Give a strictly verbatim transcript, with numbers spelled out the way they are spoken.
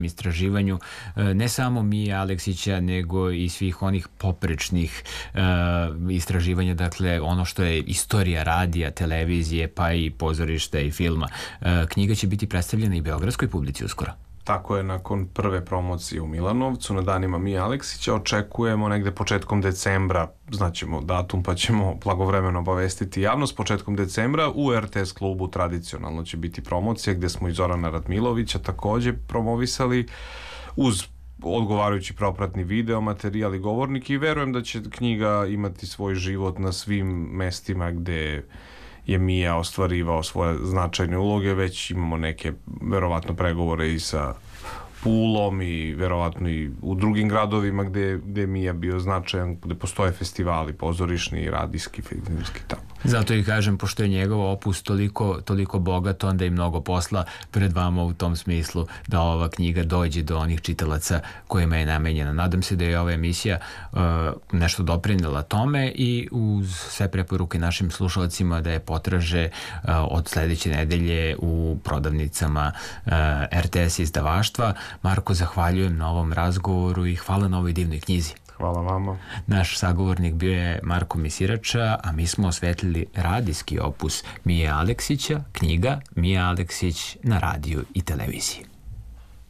istraživanju ne samo Mije Aleksića, nego i svih onih poprečnih uh, istraživanja, dakle ono što je istorija radija, televizije, pa i pozorišta i filma. Uh, knjiga će biti predstavljena i beogradskoj publici uskoro. Tako je, nakon prve promocije u Milanovcu na danima Mije Aleksića očekujemo negde početkom decembra, znaćemo datum pa ćemo blagovremeno obavestiti javnost, početkom decembra u er te es klubu tradicionalno će biti promocija gde smo i Zorana Radmilovića takođe promovisali uz odgovarajući propratni video, materijal i govornik, i verujem da će knjiga imati svoj život na svim mestima gde je Mija ostvarivao svoje značajne uloge. Već imamo neke verovatno pregovore i sa Pulom i verovatno i u drugim gradovima gde, gde je Mija bio značajan, gde postoje festivali pozorišni, radijski, filmski, tako. Zato i kažem, pošto je njegov opus toliko, toliko bogat, onda i mnogo posla pred vama u tom smislu da ova knjiga dođe do onih čitalaca kojima je namenjena. Nadam se da je ova emisija uh, nešto doprinela tome i uz sve preporuke našim slušalcima da je potraže uh, od sledeće nedelje u prodavnicama uh, er te es izdavaštva. Marko, zahvaljujem na ovom razgovoru i hvala na ovoj divnoj knjizi. Hvala vama. Naš sagovornik bio je Marko Misirača, a mi smo osvetlili radijski opus Mije Aleksića, knjiga Mija Aleksić na radiju i televiziji.